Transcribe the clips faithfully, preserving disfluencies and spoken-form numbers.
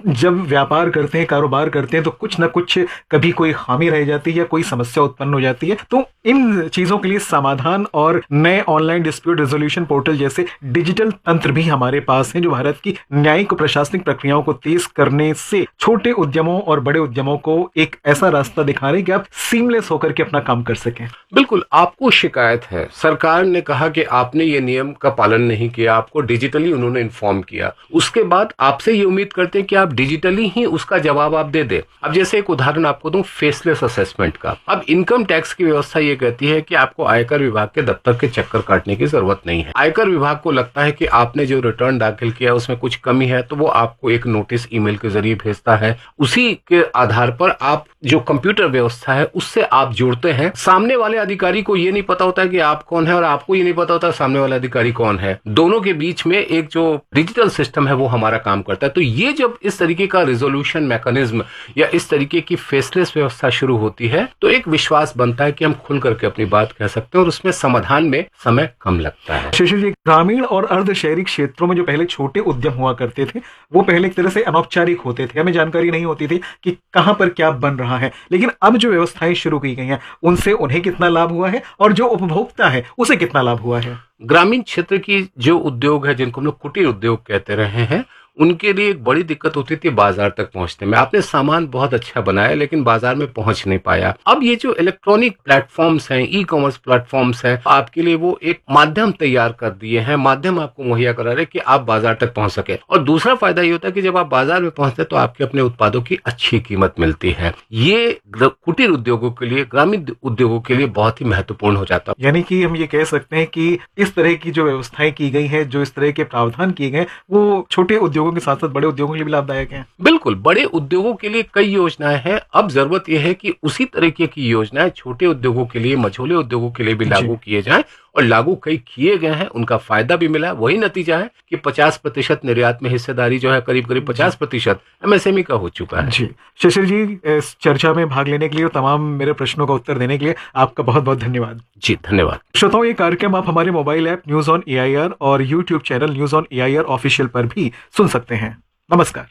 जब व्यापार करते हैं, कारोबार करते हैं, तो कुछ ना कुछ कभी कोई खामी रह जाती है या कोई समस्या उत्पन्न हो जाती है। तो इन चीजों के लिए समाधान और नए ऑनलाइन डिस्प्यूट रेजोल्यूशन पोर्टल जैसे डिजिटल तंत्र भी हमारे पास हैं, जो भारत की न्यायिक और प्रशासनिक प्रक्रियाओं को तेज करने से छोटे उद्यमों और बड़े उद्यमों को एक ऐसा रास्ता दिखा रहे हैं कि आप सीमलेस होकर के अपना काम कर सकें। बिल्कुल, आपको शिकायत है, सरकार ने कहा कि आपने ये नियम का पालन नहीं किया, आपको डिजिटली उन्होंने इन्फॉर्म किया, उसके बाद आपसे ये उम्मीद करते हैं कि आप डिजिटली ही उसका जवाब आप दे दे। अब जैसे एक उदाहरण आपको दूं फेसलेस असेसमेंट का। अब इनकम टैक्स की व्यवस्था ये कहती है कि आपको आयकर विभाग के दफ्तर के चक्कर काटने की जरूरत नहीं है। आयकर विभाग को लगता है कि आपने जो रिटर्न दाखिल किया उसमें कुछ कमी है, तो वो आपको एक नोटिस ईमेल के जरिए भेजता है। उसी के आधार पर आप जो कंप्यूटर व्यवस्था है उससे आप जुड़ते हैं। सामने वाले अधिकारी को ये नहीं पता होता है कि आप कौन है और आपको ये नहीं पता होता सामने वाला अधिकारी कौन है। दोनों के बीच में एक जो डिजिटल सिस्टम है वो हमारा काम करता है। तो ये जब इस तरीके का रिजोल्यूशन मैकेनिज्म या इस तरीके की फेसलेस व्यवस्था शुरू होती है तो एक विश्वास बनता है कि हम खुल करके अपनी बात कह सकते हैं और उसमें समाधान में समय कम लगता है। शिशिर जी, ग्रामीण और अर्ध शहरी क्षेत्रों में जो पहले छोटे उद्यम हुआ करते थे वो पहले एक तरह से अनौपचारिक होते थे, हमें जानकारी नहीं होती थी कि कहां पर क्या बन रहा है। लेकिन अब जो व्यवस्थाएं शुरू की गई हैं उनसे उन्हें कितना लाभ हुआ है और जो उपभोक्ता है उसे कितना लाभ हुआ है? ग्रामीण क्षेत्र की जो उद्योग है, जिनको हम लोग कुटीर उद्योग कहते रहे हैं, उनके लिए एक बड़ी दिक्कत होती थी बाजार तक पहुंचने में। आपने सामान बहुत अच्छा बनाया लेकिन बाजार में पहुंच नहीं पाया। अब ये जो इलेक्ट्रॉनिक प्लेटफॉर्म्स हैं, ई कॉमर्स प्लेटफॉर्म्स हैं, आपके लिए वो एक माध्यम तैयार कर दिए हैं, माध्यम आपको मुहैया करा रहे कि आप बाजार तक पहुंच सके। और दूसरा फायदा ये होता है कि जब आप बाजार में पहुंचते हैं तो आपके अपने उत्पादों की अच्छी कीमत मिलती है। ये कुटीर उद्योगों के लिए, ग्रामीण उद्योगों के लिए बहुत ही महत्वपूर्ण हो जाता है। यानी कि हम ये कह सकते हैं कि इस तरह की जो व्यवस्थाएं की गई है, जो इस तरह के प्रावधान किए गए, वो छोटे उद्योगों के साथ साथ बड़े उद्योगों के लिए भी लाभदायक हैं। बिल्कुल, बड़े उद्योगों के लिए कई योजनाएं हैं। अब जरूरत यह है कि उसी तरीके की योजनाएं छोटे उद्योगों के लिए, मझोले उद्योगों के लिए भी लागू किए जाएं। और लागू कई किए गए हैं, उनका फायदा भी मिला है। वही नतीजा है कि पचास प्रतिशत निर्यात में हिस्सेदारी जो है करीब करीब पचास प्रतिशत एमएसएमई का हो चुका है। जी शिशिर जी, इस चर्चा में भाग लेने के लिए और तमाम मेरे प्रश्नों का उत्तर देने के लिए आपका बहुत बहुत धन्यवाद। जी धन्यवाद। श्रोताओं, ये कार्यक्रम आप हमारे mobile app news on AIR और YouTube channel news on AIR official पर भी सुन सकते हैं। नमस्कार।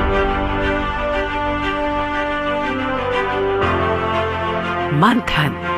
मंथन।